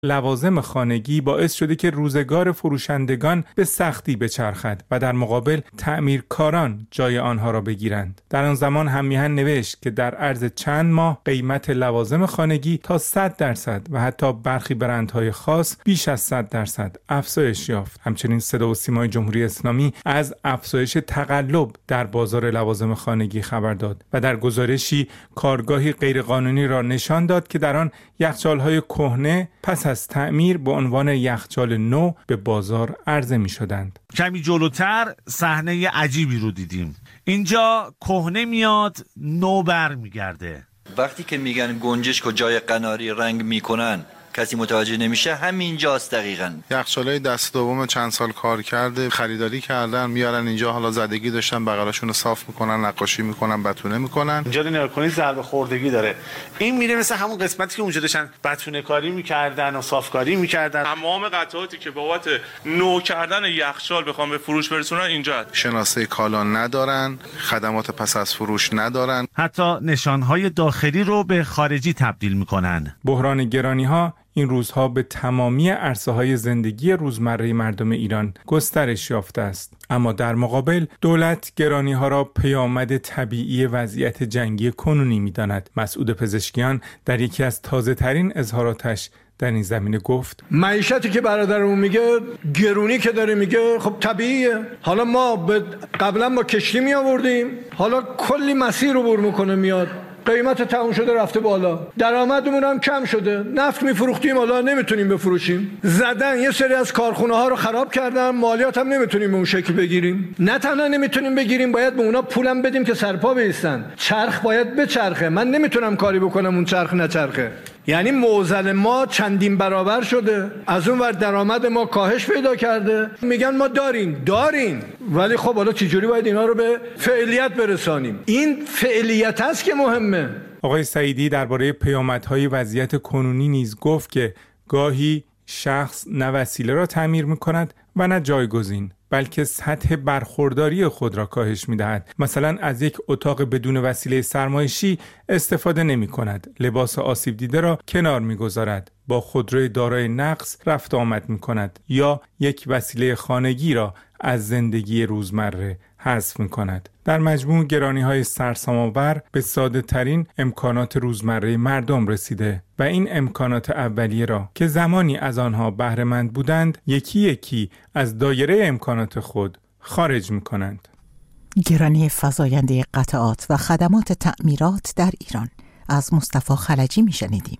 لوازم خانگی باعث شده که روزگار فروشندگان به سختی بچرخد و در مقابل تعمیرکاران جای آنها را بگیرند. در آن زمان هم میهن نوشت که در عرض چند ماه قیمت لوازم خانگی تا 100% و حتی برخی برندهای خاص بیش از 100% افزایش یافت. همچنین صدا و سیمای جمهوری اسلامی از افزایش تقلب در بازار لوازم خانگی خبر داد و در گزارشی کارگاهی غیرقانونی را نشان داد که در آن یخچال‌های کهنه پس از تعمیر به عنوان یخچال نو به بازار عرضه می‌شدند. کمی جلوتر صحنه عجیبی رو دیدیم. اینجا کهنه میاد، نو برمیگرده. وقتی که میگن گنجشک و جای قناری رنگ میکنن کسی متوجه نمیشه، همینجاست دقیقاً. یخچالای دست دوم چند سال کار کرده، خریداری کردن، میارن اینجا، حالا زدگی داشتن، بغلاشون رو صاف میکنن، نقاشی میکنن، بتونه میکنن. اینجا نگاه کنید ضربه خوردگی داره. این میره مثل همون قسمتی که اونجا داشتن بتونه کاری میکردن و صافکاری میکردن. تمام قطعاتی که بابت نو کردن یخچال بخوام به فروش برسونن اینجا. شناسه کالا ندارن، خدمات پس از فروش ندارن. حتی نشانهای داخلی رو به خارجی تبدیل میکنن. بحران گرانی‌ها این روزها به تمامی عرصه‌های زندگی روزمره مردم ایران گسترش یافته است. اما در مقابل دولت گرانی‌ها را پیامد طبیعی وضعیت جنگی کنونی می‌داند. مسعود پزشکیان در یکی از تازه‌ترین اظهاراتش در این زمینه گفت: معیشتی که برادرمون میگه، گرونی که داره میگه، خب طبیعیه. حالا ما قبلا با کشتی می آوردیم، حالا کلی مسیر رو بر میکنه میاد، قیمت تموم شده رفته بالا، درآمدمون هم کم شده، نفت میفروختیم حالا نمیتونیم بفروشیم، زدن یه سری از کارخونه ها رو خراب کردن، مالیات هم نمیتونیم به اون شکل بگیریم، نه تنها نمیتونیم بگیریم، باید به اونا پولم بدیم که سرپا بایستن، چرخ باید بچرخه، من نمیتونم کاری بکنم اون چرخ نچرخه. یعنی موزل ما چندین برابر شده، از اون ور درآمد ما کاهش پیدا کرده. میگن ما داریم ولی خب حالا چجوری باید اینا رو به فعالیت برسانیم؟ این فعالیت است که مهمه. آقای سعیدی درباره پیامدهای وضعیت کنونی نیز گفت که گاهی شخص نه وسیله را تعمیر می‌کند و نه جایگزین، بلکه سطح برخورداری خود را کاهش می‌دهد. مثلا از یک اتاق بدون وسیله سرمایشی استفاده نمی‌کند، لباس آسیب دیده را کنار می‌گذارد، با خودروی دارای نقص رفت آمد می‌کند یا یک وسیله خانگی را از زندگی روزمره حذف می‌کند. در مجموع گرانی‌های سرسام‌آور به ساده‌ترین امکانات روزمره مردم رسیده و این امکانات اولیه را که زمانی از آنها بهره‌مند بودند یکی یکی از دایره امکانات خود خارج می‌کنند. گرانی فزاینده قطعات و خدمات تعمیرات در ایران از مصطفی خلجی می‌شنیدیم.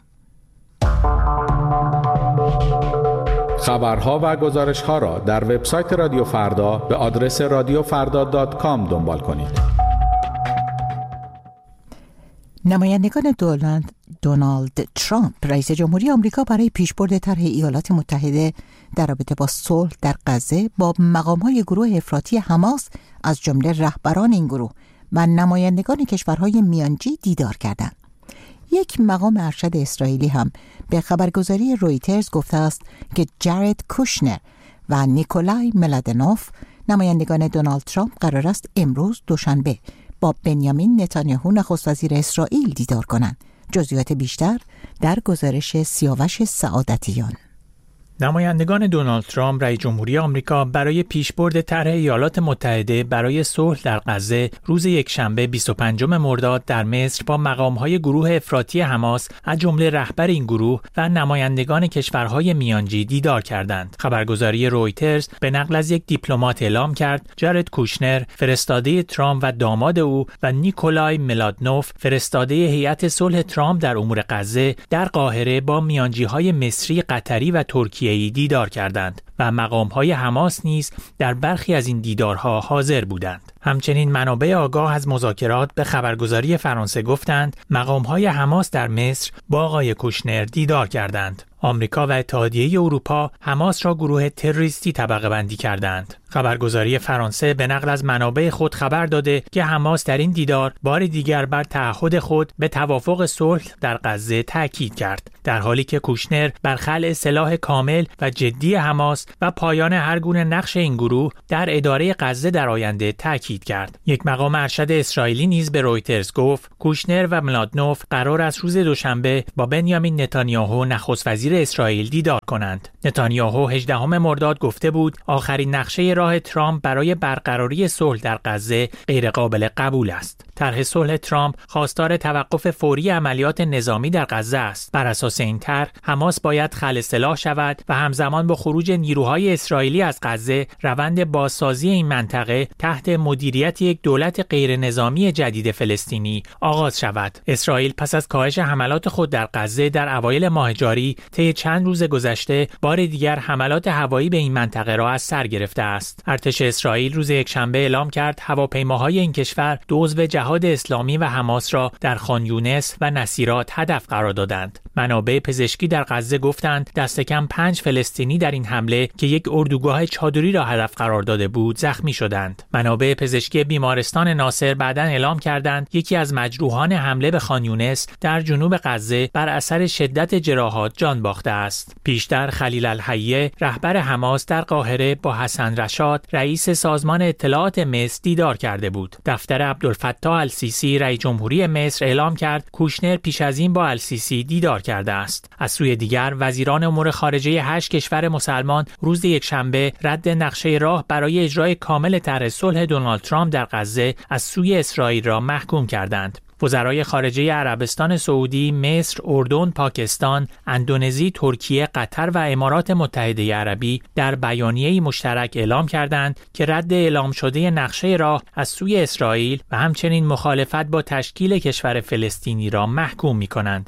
خبرها و گزارش‌ها را در وبسایت رادیو فردا به آدرس radiofarda.com دنبال کنید. نمایندگان دونالد ترامپ رئیس جمهوری آمریکا برای پیشبرد طرح ایالات متحده در رابطه با صلح در غزه با مقام‌های گروه افراطی حماس از جمله رهبران این گروه و نمایندگان کشورهای میانجی دیدار کردند. یک مقام ارشد اسرائیلی هم به خبرگزاری رویترز گفته است که جارد کوشنر و نیکولای ملادنوف نمایندگان دونالد ترامپ قرار است امروز دوشنبه با بنیامین نتانیاهو نخست وزیر اسرائیل دیدار کنند. جزئیات بیشتر در گزارش سیاوش سعادتیان. نمایندگان دونالد ترامپ رئیس جمهوری آمریکا برای پیشبرد طرح ایالات متحده برای صلح در غزه روز یکشنبه 25 مرداد در مصر با مقام‌های گروه افراطی حماس از جمله رهبر این گروه و نمایندگان کشورهای میانجی دیدار کردند. خبرگزاری رویترز به نقل از یک دیپلمات اعلام کرد جارد کوشنر فرستاده ترامپ و داماد او و نیکولای ملادنوف فرستاده هیئت صلح ترامپ در امور غزه در قاهره با میانجی‌های مصری، قطری و ترکیه دیدار کردند و مقام‌های حماس نیز در برخی از این دیدارها حاضر بودند. همچنین منابع آگاه از مذاکرات به خبرگزاری فرانسه گفتند مقام‌های حماس در مصر با آقای کوشنر دیدار کردند. آمریکا و اتحادیه اروپا حماس را گروه تروریستی طبقه بندی کردند. خبرگزاری فرانسه به نقل از منابع خود خبر داده که حماس در این دیدار بار دیگر بر تعهد خود به توافق صلح در غزه تاکید کرد، در حالی که کوشنر بر خلع سلاح کامل و جدی حماس و پایان هر گونه نقش این گروه در اداره غزه در آینده تاکید تاکید کرد. یک مقام ارشد اسرائیلی نیز به رویترز گفت کوشنر و ملادنوف قرار است روز دوشنبه با بنیامین نتانیاهو نخست وزیر اسرائیل دیدار کنند. نتانیاهو 18 مرداد گفته بود آخرین نقشه راه ترامپ برای برقراری صلح در غزه غیرقابل قبول است. طرح صلح ترامپ خواستار توقف فوری عملیات نظامی در غزه است. بر اساس این طرح حماس باید خلع سلاح شود و همزمان با خروج نیروهای اسرائیلی از غزه روند بازسازی این منطقه تحت مدیریت یک دولت غیر نظامی جدید فلسطینی آغاز شود. اسرائیل پس از کاهش حملات خود در غزه در اوایل ماه جاری طی چند روز گذشته بار دیگر حملات هوایی به این منطقه را از سر گرفته است. ارتش اسرائیل روز یکشنبه اعلام کرد هواپیماهای این کشور عضو جهاد اسلامی و حماس را در خان یونس و نصیرات هدف قرار دادند. منابع پزشکی در غزه گفتند دست کم 5 فلسطینی در این حمله که یک اردوگاه چادری را هدف قرار داده بود زخمی شدند. منابع پزشکی بیمارستان ناصر بعداً اعلام کردند یکی از مجروحان حمله به خان یونس در جنوب غزه بر اثر شدت جراحات جان باخته است. پیشتر خلیل الحیه رهبر حماس در قاهره با حسن رشاد رئیس سازمان اطلاعات مصر دیدار کرده بود. دفتر عبدالفتاح السیسی رئیس جمهوری مصر اعلام کرد کوشنر پیش از این با السیسی دیدار کرده است. از سوی دیگر وزیران امور خارجه 8 کشور مسلمان روز یکشنبه رد نقشه راه برای اجرای کامل طرح صلح دونالد ترامپ در غزه از سوی اسرائیل را محکوم کردند. وزرای خارجه عربستان سعودی، مصر، اردن، پاکستان، اندونزی، ترکیه، قطر و امارات متحده عربی در بیانیه‌ای مشترک اعلام کردند که رد اعلام شده نقشه راه از سوی اسرائیل و همچنین مخالفت با تشکیل کشور فلسطینی را محکوم می‌کنند.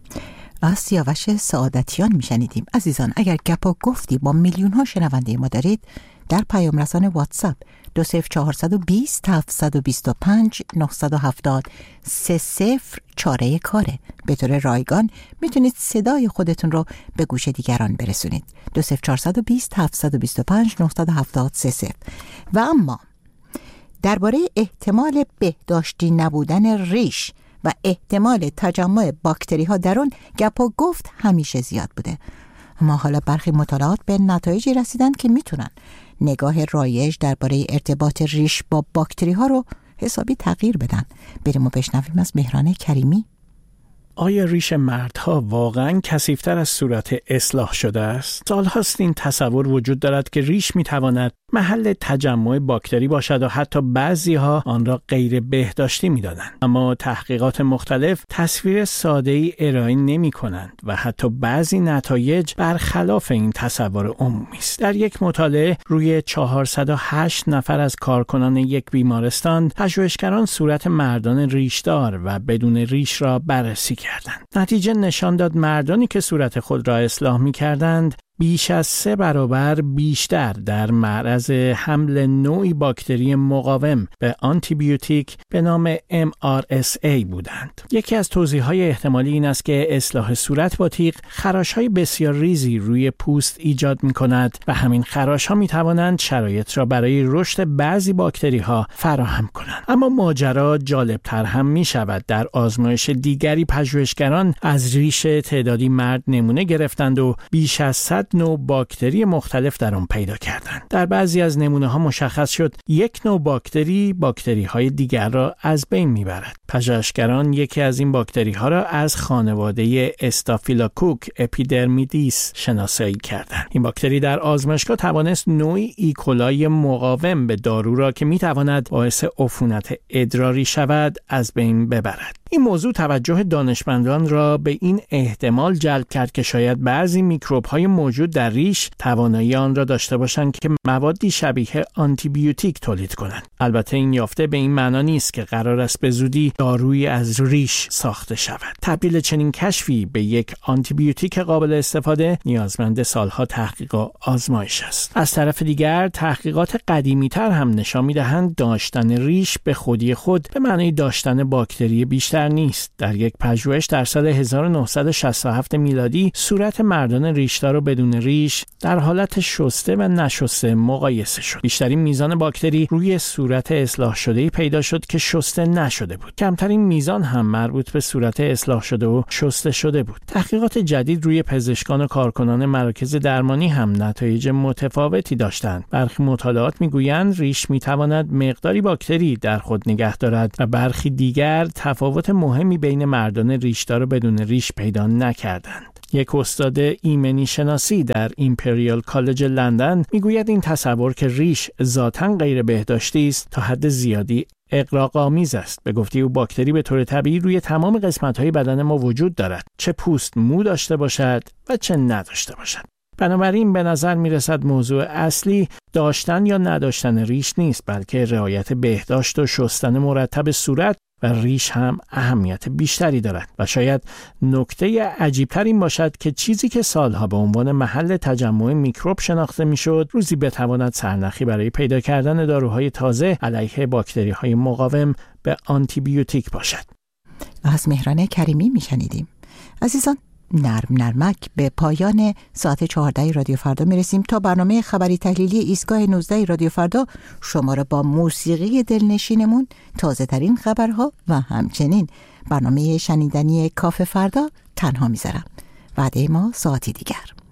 از سیاوش سعادتیان میشنیدیم. عزیزان اگر گپا گفتی با میلیون ها شنونده ما دارید در پیام رسان واتساپ 20420 725 970 30 چاره کاره. به طور رایگان میتونید صدای خودتون رو به گوش دیگران برسونید. 20420 725 970 30. و اما درباره احتمال بهداشتی نبودن ریش و احتمال تجمع باکتری ها در اون گپ و گفت همیشه زیاد بوده. اما حالا برخی مطالعات به نتایجی رسیدن که میتونن نگاه رایج درباره ارتباط ریش با باکتری ها رو حسابی تغییر بدن. بریم و بشنویم از مهران کریمی. آیا ریش مردها واقعاً کثیف‌تر از صورت اصلاح شده است؟ سال‌هاست این تصور وجود دارد که ریش می‌تواند محل تجمع باکتری باشد و حتی بعضی‌ها آن را غیر بهداشتی می‌دانند. اما تحقیقات مختلف تصویر ساده‌ای ارائه نمی‌کنند و حتی بعضی نتایج برخلاف این تصور عمومی است. در یک مطالعه روی 408 نفر از کارکنان یک بیمارستان، پژوهشگران صورت مردان ریشدار و بدون ریش را بررسی کردند. نتیجه نشان داد مردانی که صورت خود را اصلاح می‌کردند بیش از 3 برابر بیشتر در معرض حمل نوعی باکتری مقاوم به آنتیبیوتیک به نام MRSA بودند. یکی از توضیح‌های احتمالی این است که اصلاح صورت با تیغ خراش‌های بسیار ریزی روی پوست ایجاد می‌کند و همین خراش‌ها می‌توانند شرایط را برای رشد بعضی باکتری‌ها فراهم کنند. اما ماجرا جالب‌تر هم می‌شود. در آزمایش دیگری پژوهشگران از ریش تعدادی مرد نمونه گرفتند و بیش از 100 نوع باکتری مختلف در آن پیدا کردند. در بعضی از نمونه‌ها مشخص شد یک نوع باکتری‌های دیگر را از بین می‌برد. پژوهشگران یکی از این باکتری‌ها را از خانواده استافیلوکوک اپیدرمیدیس شناسایی کردند. این باکتری در آزمایشگاه توانست نوعی ایکولای مقاوم به دارو را که می‌تواند باعث عفونت ادراری شود از بین ببرد. این موضوع توجه دانشمندان را به این احتمال جلب کرد که شاید بعضی میکروب‌های موجود در ریش توانایی آن را داشته باشند که موادی شبیه آنتیبیوتیک تولید کنند. البته این یافته به این معنا نیست که قرار است به زودی دارویی از ریش ساخته شود. تبدیل چنین کشفی به یک آنتیبیوتیک قابل استفاده نیازمند سالها تحقیق و آزمایش است. از طرف دیگر تحقیقات قدیمی‌تر هم نشان می‌دهند داشتن ریش به خودی خود به معنای داشتن باکتری بیشتر کمتر نیست. در یک پژوهش در سال 1967 میلادی صورت مردان ریشدار و بدون ریش در حالت شسته و نشسته مقایسه شد. بیشترین میزان باکتری روی صورت اصلاح شده‌ای پیدا شد که شسته نشده بود. کمترین میزان هم مربوط به صورت اصلاح شده و شسته شده بود. تحقیقات جدید روی پزشکان و کارکنان مراکز درمانی هم نتایج متفاوتی داشتند. برخی مطالعات میگویند ریش میتواند مقداری باکتری در خود نگه دارد و برخی دیگر تفاوت مهمی بین مردان ریشدار و بدون ریش پیدا نکردند. یک استاد ایمنی شناسی در ایمپریال کالج لندن میگوید این تصور که ریش ذاتاً غیر بهداشتی است تا حد زیادی اغراق‌آمیز است. به گفته او باکتری به طور طبیعی روی تمام قسمت‌های بدن ما وجود دارد، چه پوست مو داشته باشد و چه نداشته باشد. بنابراین به نظر میرسد موضوع اصلی داشتن یا نداشتن ریش نیست، بلکه رعایت بهداشت و شستن مرتب صورت و ریش هم اهمیت بیشتری دارد. و شاید نکته عجیبتر این باشد که چیزی که سالها به عنوان محل تجمع میکروب شناخته میشد، روزی بتواند سرنخی برای پیدا کردن داروهای تازه علیه باکتری‌های مقاوم به آنتیبیوتیک باشد. از مهران کریمی میشنیدیم. عزیزان، نرمک به پایان ساعت 14 رادیو فردا میرسیم. تا برنامه خبری تحلیلی ایستگاه 19 رادیو فردا شما را با موسیقی دلنشینمون، تازه ترین خبرها و همچنین برنامه شنیدنی کافه فردا تنها میذارم. وعده ما ساعتی دیگر.